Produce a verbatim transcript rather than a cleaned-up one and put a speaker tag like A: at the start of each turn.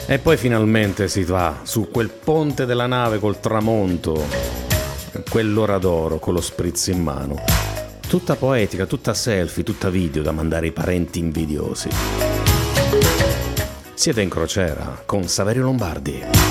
A: E poi finalmente si va su quel ponte della nave col tramonto, quell'ora d'oro con lo spritz in mano. Tutta poetica, tutta selfie, tutta video da mandare ai parenti invidiosi. Siete in crociera con Saverio Lombardi.